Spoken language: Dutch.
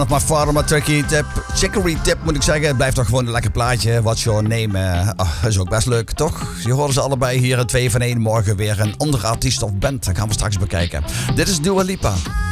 Nog maar Father maar Chicory tip moet ik zeggen. Het blijft toch gewoon een lekker plaatje. What's Your Name? Is ook best leuk, toch? Je hoorde ze allebei hier in 2 van 1. Morgen weer een andere artiest of band. Dat gaan we straks bekijken. Dit is Dua Lipa.